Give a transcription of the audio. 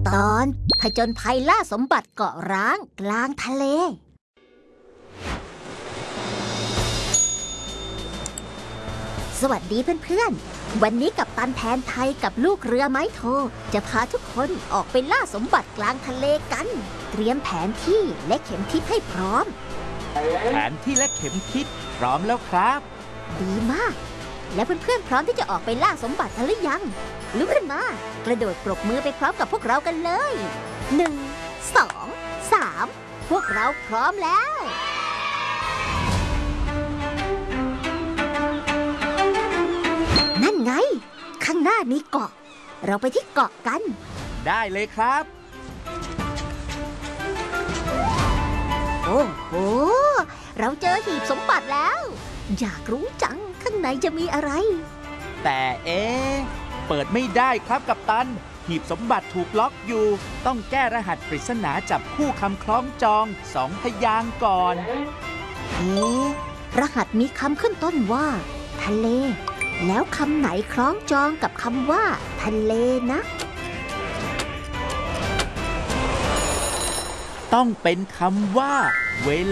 ตอนผจญภัยล่าสมบัติเกาะร้างกลางทะเลสวัสดีเพื่อนๆวันนี้กัปตันแทนไทยกับลูกเรือไม้โทจะพาทุกคนออกไปล่าสมบัติกลางทะเลกันเตรียมแผนที่และเข็มทิศให้พร้อมแผนที่และเข็มทิศพร้อมแล้วครับดีมากแล้วเพื่อนๆพร้อมที่จะออกไปล่าสมบัติกันหรือยังลุกขึ้นมากระโดดปรบมือไปพร้อมกับพวกเรากันเลย1 2 3พวกเราพร้อมแล้วนั่นไงข้างหน้ามีเกาะเราไปที่เกาะกันได้เลยครับโอ้โหเราเจอหีบสมบัติแล้วอยากรู้จังข้างในจะมีอะไรแต่เปิดไม่ได้ครับกัปตันหีบสมบัติถูกล็อกอยู่ต้องแก้รหัสปริศนาจับคู่คำคล้องจอง2 พยางค์ก่อนรหัสมีคำขึ้นต้นว่าทะเลแล้วคำไหนคล้องจองกับคำว่าทะเลนะต้องเป็นคำว่าเว